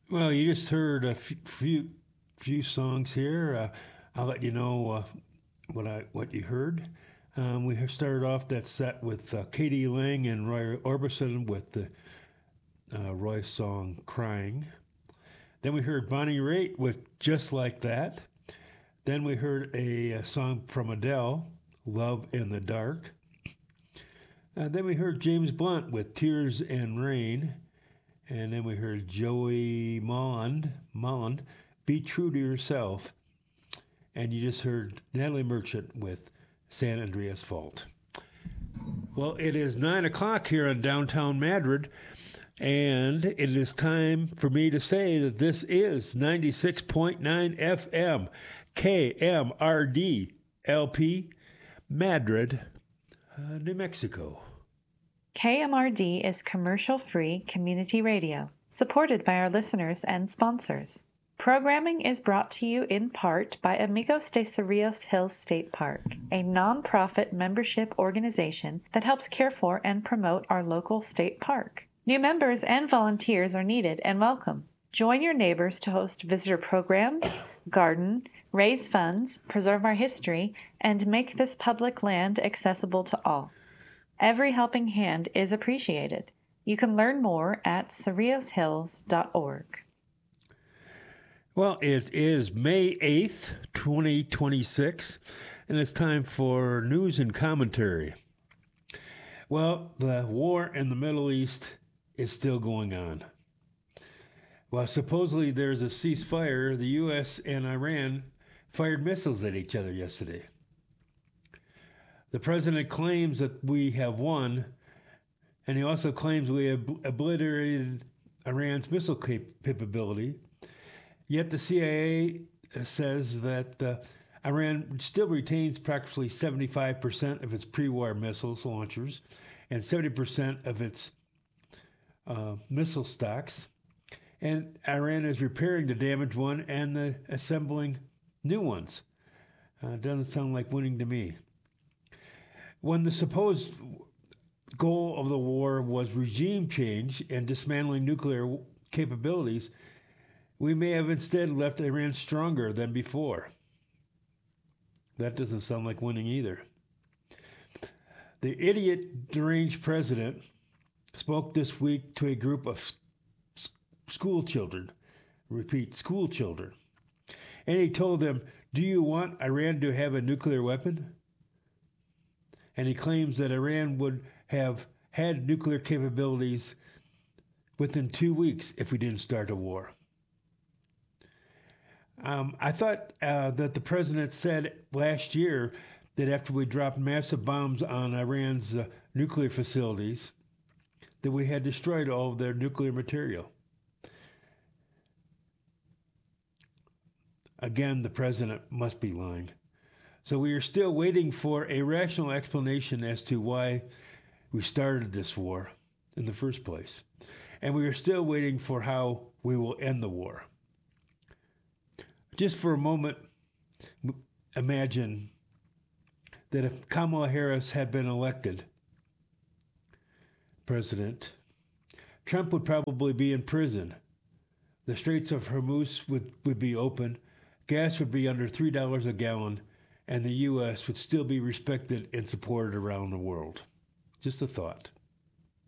Well, you just heard a few songs here. I'll let you know what you heard. We started off that set with Katie Lang and Roy Orbison with the Roy song "Crying." Then we heard Bonnie Raitt with "Just Like That." Then we heard a song from Adele, "Love in the Dark." Then we heard James Blunt with "Tears and Rain." And then we heard Joey Molland, "Be True to Yourself." And you just heard Natalie Merchant with "San Andreas Fault." Well, it is 9 o'clock here in downtown Madrid, and it is time for me to say that this is 96.9 FM, KMRD LP, Madrid, New Mexico. KMRD is commercial-free community radio, supported by our listeners and sponsors. Programming is brought to you in part by Amigos de Cerrillos Hills State Park, a non-profit membership organization that helps care for and promote our local state park. New members and volunteers are needed and welcome. Join your neighbors to host visitor programs, garden, raise funds, preserve our history, and make this public land accessible to all. Every helping hand is appreciated. You can learn more at cerrilloshills.org. Well, it is May 8th, 2026, and it's time for news and commentary. Well, the war in the Middle East is still going on. While supposedly there's a ceasefire, the U.S. and Iran fired missiles at each other yesterday. The president claims that we have won, and he also claims we have obliterated Iran's missile capability. Yet the CIA says that Iran still retains practically 75% of its pre-war missiles launchers and 70% of its missile stocks. And Iran is repairing the damaged one and assembling new ones. Doesn't sound like winning to me. When the supposed goal of the war was regime change and dismantling nuclear capabilities, we may have instead left Iran stronger than before. That doesn't sound like winning either. The idiot, deranged president spoke this week to a group of school children. Repeat, school children. And he told them, "Do you want Iran to have a nuclear weapon?" And he claims that Iran would have had nuclear capabilities within 2 weeks if we didn't start a war. I thought that the president said last year that after we dropped massive bombs on Iran's nuclear facilities, that we had destroyed all of their nuclear material. Again, the president must be lying. So we are still waiting for a rational explanation as to why we started this war in the first place. And we are still waiting for how we will end the war. Just for a moment, imagine that if Kamala Harris had been elected president, Trump would probably be in prison. The Straits of Hormuz would be open, gas would be under $3 a gallon, and the U.S. would still be respected and supported around the world. Just a thought.